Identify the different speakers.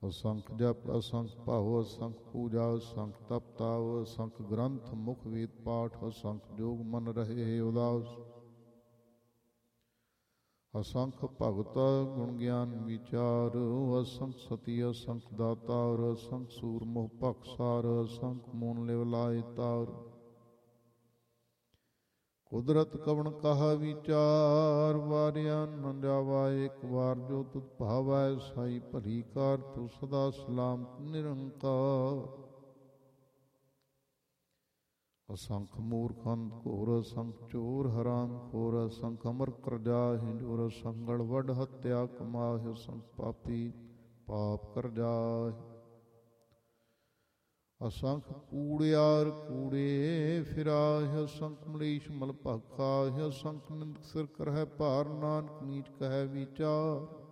Speaker 1: ਅਸੰਖ ਜਪ ਅਸੰਖ ਭਾਵ ਅਸੰਖ ਪੂਜਾ ਅਸੰਖ ਤਪ ਤਾਵ ਅਸੰਖ ਗ੍ਰੰਥ ਮੁਖ ਵੇਦ ਪਾਠ ਅਸੰਖ ਜੋਗ ਮਨ ਰਹੇ ਉਦਾਸ ਅਸੰਖ ਭਗਤ ਗੁਣ ਗਿਆਨ ਵਿਚਾਰ ਅਸੰਖ ਸਤੀ ਅਸੰਖ ਦਾਤਾਰ ਅਸੰਖ ਸੂਰ ਮੋਹ ਭਖਸਾਰ ਅਸੰਖ ਮੂਨ ਲਿਵ ਲਾਇ ਤਾਰ ਕੁਦਰਤ ਕਵਣ ਕਹਾ ਵਿਚਾਰ ਵਾਰਿਆ ਨ ਜਾਵਾ ਇੱਕ ਵਾਰ ਜੋ ਤੁਧ ਭਾਵੈ ਸਾਈ ਭਲੀ ਕਾਰ ਤੂੰ ਸਦਾ ਸਲਾਮ ਨਿਰੰਕਾਰ ਅਸੰਖ ਮੂਰਖ ਅੰਧ ਘੋਰ ਅਸੰਖ ਚੋਰ ਹਰਾਮ ਖੋਰ ਅਸੰਖ ਅਮਰ ਕਰਜਾ ਹਿੰਜੋਰ ਸੰਗਲ ਵੱਡ ਹੱਤਿਆ ਕਮਾਹਿ ਅਸੰਖ ਪਾਪੀ ਪਾਪ ਕਰਜਾਹਿ ਅਸੰਖ ਕੂੜਿਆਰ ਕੂੜੇ ਫਿਰਾਹਿ ਅਸੰਖ ਮਲੀਸ਼ ਮਲ ਭਾਖਾਹਿ ਅਸੰਖ ਨਿੰਦਕ ਸਿਰ ਕਰਹਿ ਭਾਰ ਨਾਨਕ ਨੀਚ ਕਹਿ ਵਿਚਾਰ